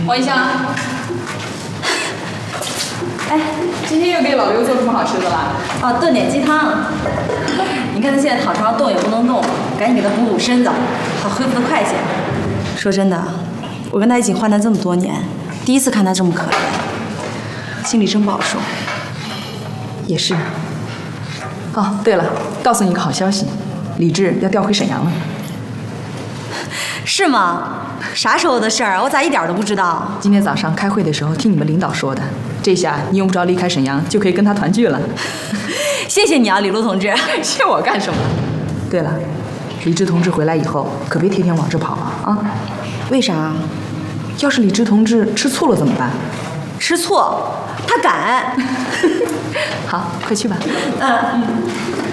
王一香，哎，今天又给老刘做什么好吃的了？ 哦，炖点鸡汤。你看他现在躺床上动也不能动，赶紧给他补补身子，好恢复得快些。说真的，我跟他一起患难这么多年，第一次看他这么可怜，心里真不好受。 也是。哦，对了，告诉你一个好消息，李志要调回沈阳了。 是吗？啥时候的事儿？我咋一点都不知道？ 今天早上开会的时候听你们领导说的，这下你用不着离开沈阳，就可以跟他团聚了。 谢谢你啊，李璐同志。 谢我干什么？对了，李志同志回来以后可别天天往这跑啊！ 为啥？ 要是李志同志吃醋了怎么办？ 吃醋？他敢？ 好，快去吧。 嗯。